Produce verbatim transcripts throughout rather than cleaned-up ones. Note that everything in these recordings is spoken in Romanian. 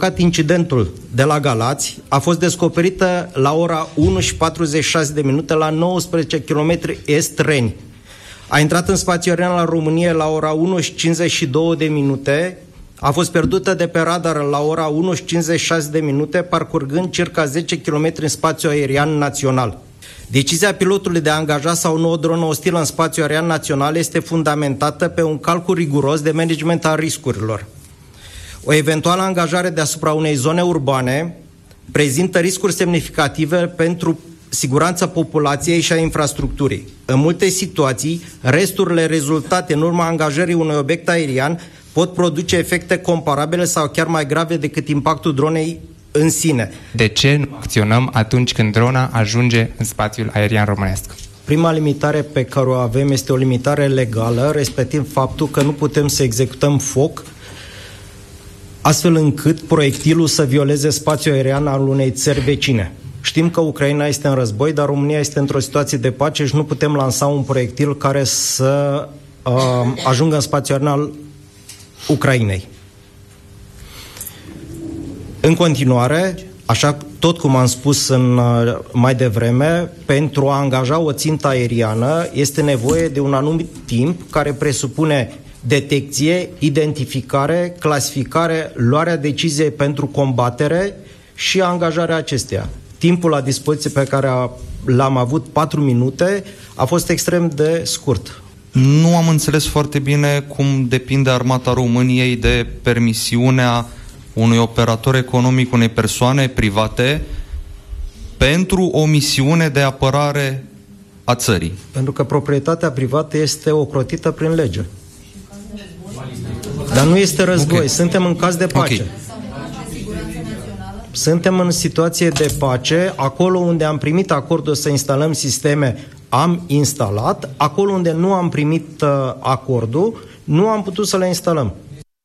provocat incidentul de la Galați a fost descoperită la ora unu și patruzeci și șase de minute la nouăsprezece kilometri est-Reni. A intrat în spațiul aerian la România la ora unu și cincizeci și două de minute, a fost pierdută de pe radar la ora unu și cincizeci și șase de minute, parcurgând circa zece kilometri în spațiul aerian național. Decizia pilotului de a angaja sau nu o dronă ostilă în spațiul aerian național este fundamentată pe un calcul riguros de management al riscurilor. O eventuală angajare deasupra unei zone urbane prezintă riscuri semnificative pentru siguranța populației și a infrastructurii. În multe situații, resturile rezultate în urma angajării unui obiect aerian pot produce efecte comparabile sau chiar mai grave decât impactul dronei în sine. De ce nu acționăm atunci când drona ajunge în spațiul aerian românesc? Prima limitare pe care o avem este o limitare legală, respectiv faptul că nu putem să executăm foc astfel încât proiectilul să violeze spațiul aerian al unei țări vecine. Știm că Ucraina este în război, dar România este într-o situație de pace și nu putem lansa un proiectil care să uh, ajungă în spațiul aerian al Ucrainei. În continuare, așa tot cum am spus în, uh, mai devreme, pentru a angaja o țintă aeriană este nevoie de un anumit timp care presupune detecție, identificare, clasificare, luarea deciziei pentru combatere și angajarea acesteia. Timpul la dispoziție pe care a, l-am avut, patru minute, a fost extrem de scurt. Nu am înțeles foarte bine cum depinde Armata României de permisiunea unui operator economic, unei persoane private, pentru o misiune de apărare a țării. Pentru că proprietatea privată este ocrotită prin lege. Dar nu este război, okay. Suntem în caz de pace. Okay. Suntem în situație de pace, acolo unde am primit acordul să instalăm sisteme, am instalat, acolo unde nu am primit uh, acordul, nu am putut să le instalăm.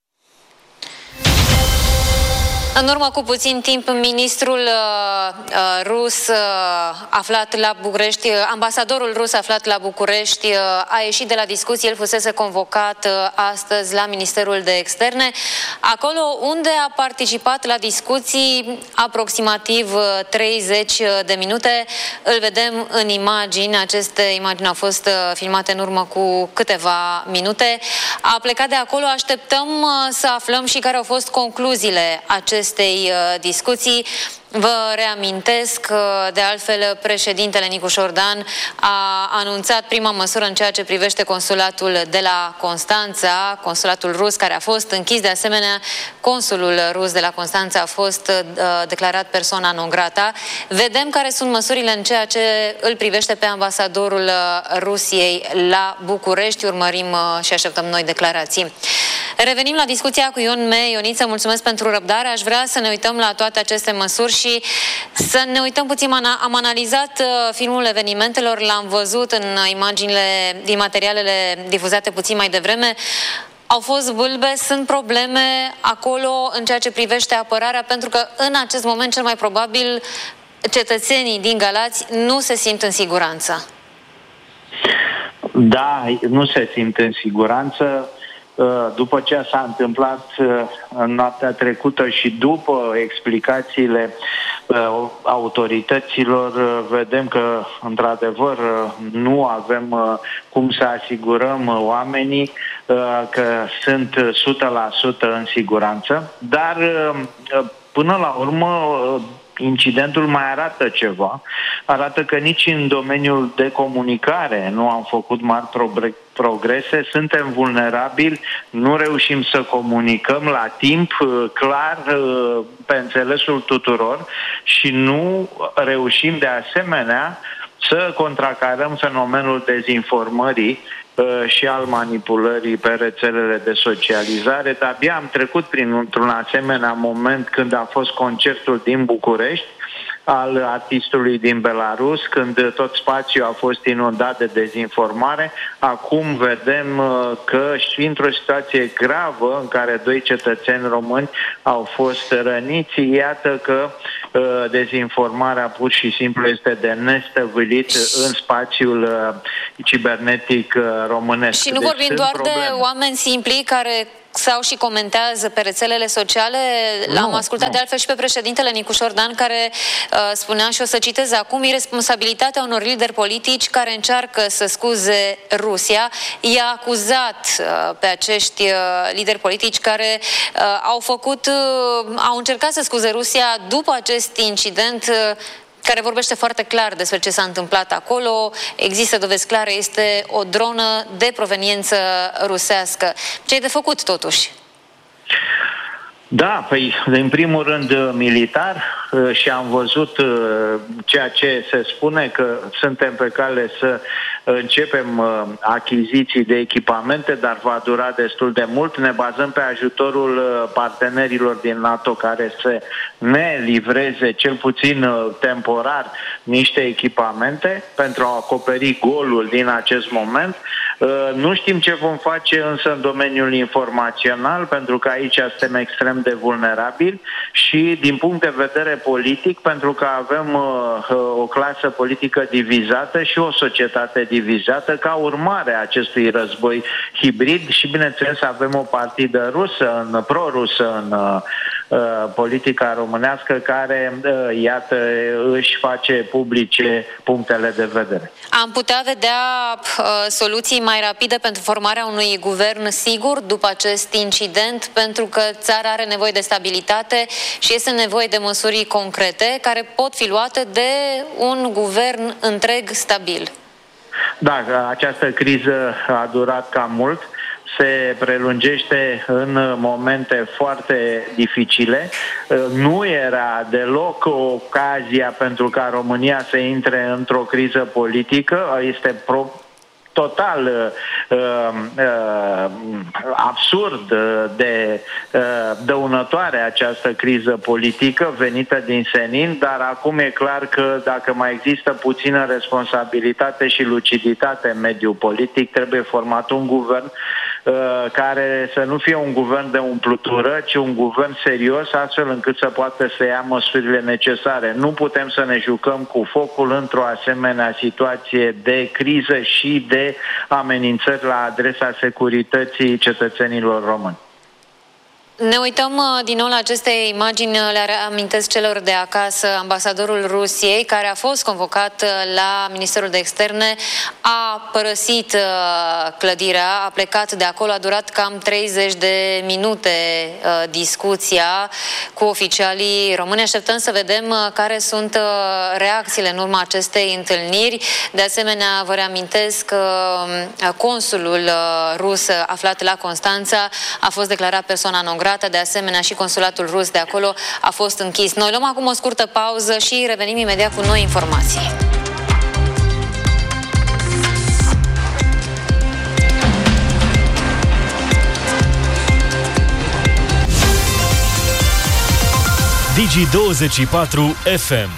În urmă cu puțin timp, ministrul uh, rus uh, aflat la București, ambasadorul rus aflat la București uh, a ieșit de la discuție. El fusese convocat uh, astăzi la Ministerul de Externe, acolo unde a participat la discuții aproximativ treizeci de minute. Îl vedem în imagini. Aceste imagini au fost uh, filmate în urmă cu câteva minute. A plecat de acolo. Așteptăm uh, să aflăm și care au fost concluziile acestei acestei discuții. Vă reamintesc că, de altfel, președintele Nicu Șordan a anunțat prima măsură în ceea ce privește consulatul de la Constanța, consulatul rus care a fost închis. De asemenea, consulul rus de la Constanța a fost uh, declarat persona non grata. Vedem care sunt măsurile în ceea ce îl privește pe ambasadorul Rusiei la București. Urmărim uh, și așteptăm noi declarații. Revenim la discuția cu Ion Me. Ioniță, mulțumesc pentru răbdare. Aș vrea să ne uităm la toate aceste măsuri și să ne uităm puțin. Am analizat filmul evenimentelor, l-am văzut în imaginile, din materialele difuzate puțin mai devreme. Au fost bâlbe, sunt probleme acolo în ceea ce privește apărarea, pentru că în acest moment cel mai probabil cetățenii din Galați nu se simt în siguranță. Da, nu se simt în siguranță. După ce s-a întâmplat în noaptea trecută și după explicațiile autorităților, vedem că, într-adevăr, nu avem cum să asigurăm oamenii că sunt o sută la sută în siguranță, dar până la urmă incidentul mai arată ceva. Arată că nici în domeniul de comunicare nu am făcut mari progrese, suntem vulnerabili, nu reușim să comunicăm la timp, clar, pe înțelesul tuturor și nu reușim de asemenea să contracarăm fenomenul dezinformării și al manipulării pe rețelele de socializare. Dar abia am trecut printr-un asemenea moment când a fost concertul din București al artistului din Belarus, când tot spațiul a fost inundat de dezinformare. Acum vedem că și într-o situație gravă în care doi cetățeni români au fost răniți, iată că dezinformarea pur și simplu este de nestăvilit în spațiul cibernetic românesc. Și nu deci vorbim doar probleme. de oameni simpli care sau și comentează pe rețelele sociale. L-am ascultat nu. de altfel și pe președintele Nicușor Dan, care uh, spunea, și o să citez acum, iresponsabilitatea unor lideri politici care încearcă să scuze Rusia. I-a acuzat uh, pe acești uh, lideri politici care uh, au făcut, uh, au încercat să scuze Rusia după acest incident uh, care vorbește foarte clar despre ce s-a întâmplat acolo. Există dovezi clare, este o dronă de proveniență rusească. Ce e de făcut, totuși? Da, păi, în primul rând militar, și am văzut ceea ce se spune, că suntem pe cale să începem achiziții de echipamente, dar va dura destul de mult. Ne bazăm pe ajutorul partenerilor din NATO care să ne livreze, cel puțin temporar, niște echipamente pentru a acoperi golul din acest moment. Nu știm ce vom face însă în domeniul informațional, pentru că aici suntem extrem de vulnerabili și din punct de vedere politic, pentru că avem o clasă politică divizată și o societate divizată ca urmare a acestui război hibrid și, bineînțeles, avem o partidă rusă, în, pro-rusă în uh, politica românească care, uh, iată, își face publice punctele de vedere. Am putea vedea uh, soluții mai rapide pentru formarea unui guvern sigur după acest incident, pentru că țara are nevoie de stabilitate și este nevoie de măsuri concrete care pot fi luate de un guvern întreg stabil. Da, această criză a durat cam mult, se prelungește în momente foarte dificile. Nu era deloc ocazia pentru ca România să intre într-o criză politică. Este pro total uh, uh, absurd de uh, dăunătoare această criză politică venită din senin, dar acum e clar că dacă mai există puțină responsabilitate și luciditate în mediul politic, trebuie format un guvern uh, care să nu fie un guvern de umplutură, ci un guvern serios, astfel încât să poată să ia măsurile necesare. Nu putem să ne jucăm cu focul într-o asemenea situație de criză și de amenințări la adresa securității cetățenilor români. Ne uităm din nou la aceste imagini, le reamintesc celor de acasă. Ambasadorul Rusiei, care a fost convocat la Ministerul de Externe, a părăsit clădirea, a plecat de acolo, a durat cam treizeci de minute discuția cu oficialii români. Așteptăm să vedem care sunt reacțiile în urma acestei întâlniri. De asemenea, vă reamintesc că consulul rus aflat la Constanța a fost declarat persoana non grata. De asemenea, și consulatul rus de acolo a fost închis. Noi luăm acum o scurtă pauză și revenim imediat cu noi informații. Digi douăzeci și patru F M.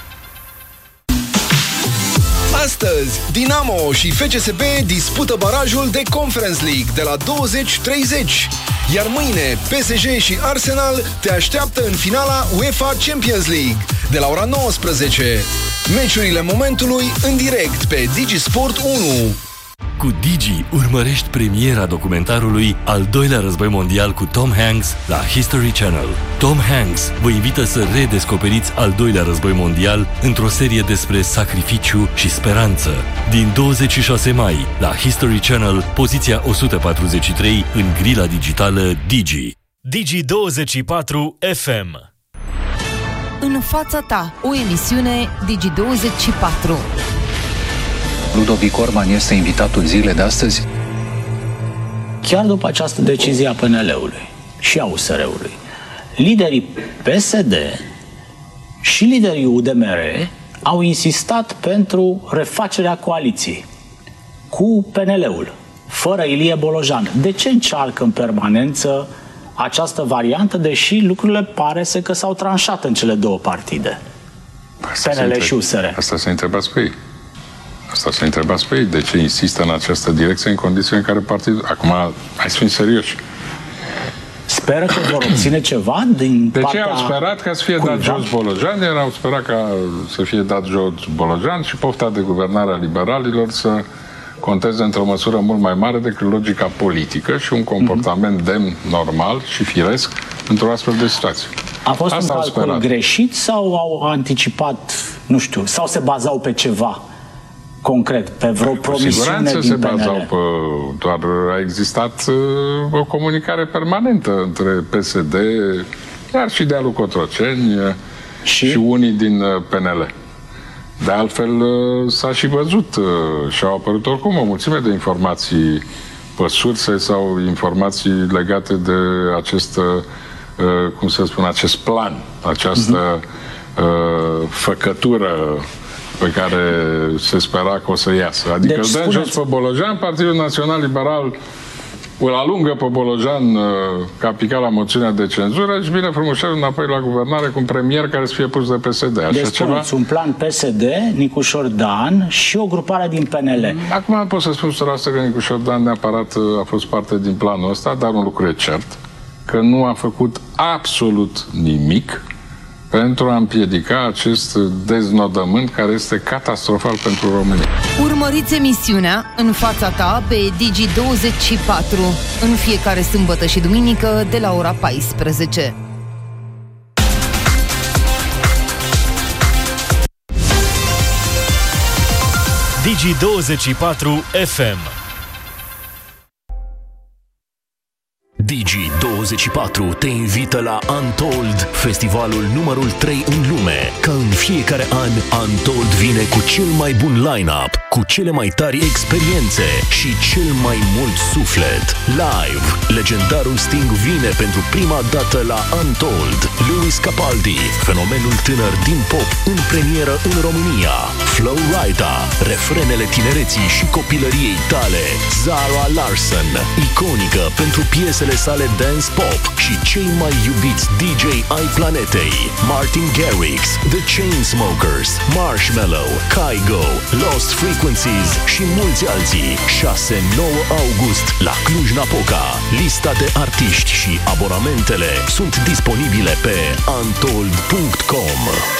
Astăzi, Dinamo și F C S B dispută barajul de Conference League de la douăzeci treizeci. Iar mâine, P S G și Arsenal te așteaptă în finala UEFA Champions League de la ora nouăsprezece. Meciurile momentului în direct pe Digi Sport unu. Cu Digi urmărești premiera documentarului Al doilea război mondial cu Tom Hanks la History Channel. Tom Hanks vă invită să redescoperiți al doilea război mondial într-o serie despre sacrificiu și speranță. Din douăzeci și șase mai la History Channel, poziția o sută patruzeci și trei în grila digitală Digi. Digi douăzeci și patru F M. În fața ta, o emisiune Digi douăzeci și patru. Ludovic Orban este invitatul zilei de astăzi. Chiar după această decizie a P N L-ului și a U S R-ului, liderii P S D și liderii U D M R au insistat pentru refacerea coaliției cu P N L-ul, fără Ilie Bolojan. De ce încearcă în permanență această variantă, deși lucrurile pare să că s-au tranșat în cele două partide, P N L și U S R? Asta să întrebați pe ei. Asta să întrebați pe ei. De ce insistă în această direcție în condiții în care partidul... Acum, hai să fim serioși. Speră că vor obține ceva din de partea... De ce au sperat ca să fie cuiva? Dat jos Bolojan? Iar au sperat ca să fie dat jos Bolojan și pofta de guvernare a liberalilor să conteze într-o măsură mult mai mare decât logica politică și un comportament mm-hmm. demn, normal și firesc într-o astfel de situație. A fost Asta un calcul greșit sau au anticipat, nu știu, sau se bazau pe ceva concret, pe vreo promisiune din P N L? Cu siguranță se bazau pe... Doar a existat uh, o comunicare permanentă între P S D, chiar și de alu Cotroceni și? și unii din uh, P N L. De altfel, uh, s-a și văzut uh, și au apărut oricum o mulțime de informații pe surse sau informații legate de acest, uh, cum să spun, acest plan, această uh-huh. uh, făcătură pe care se spera că o să iasă. Adică deci, îl dăm jos pe Bolojan, Partidul Național Liberal îl alungă pe Bolojan ca picat la moțiunea de cenzură și vine frumușel înapoi la guvernare cu un premier care să fie pus de P S D. Așa deci ceva? un plan P S D, Nicușor Dan și o grupare din P N L. Acum pot să spun o sută că Nicușor Dan neapărat a fost parte din planul ăsta, dar un lucru e cert, că nu a făcut absolut nimic pentru a împiedica acest deznodământ care este catastrofal pentru România. Urmăriți emisiunea În fața ta pe Digi douăzeci și patru în fiecare sâmbătă și duminică de la ora paisprezece. Digi douăzeci și patru F M. Digi douăzeci și patru te invită la Untold, festivalul numărul trei în lume. Ca în fiecare an, Untold vine cu cel mai bun line-up, cu cele mai tari experiențe și cel mai mult suflet. Live, legendarul Sting vine pentru prima dată la Untold. Louis Capaldi, fenomenul tânăr din pop, în premieră în România. Flo Rida, refrenele tinereții și copilăriei tale. Zara Larsson, iconică pentru piesele sale dance pop și cei mai iubiți D J ai planetei. Martin Garrix, The Chainsmokers, Marshmello, Kygo, Lost Frequencies și mulți alții. șase nouă august la Cluj-Napoca. Lista de artiști și abonamentele sunt disponibile pe untold punct com.